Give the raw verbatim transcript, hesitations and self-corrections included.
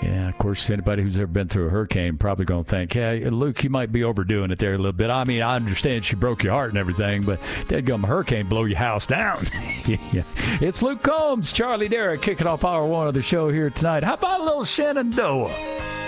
Yeah, of course, anybody who's ever been through a hurricane probably going to think, hey, Luke, you might be overdoing it there a little bit. I mean, I understand she broke your heart and everything, but that gum hurricane blow your house down. Yeah. It's Luke Combs, Charlie Derrick, kicking off hour one of the show here tonight. How about a little Shenandoah?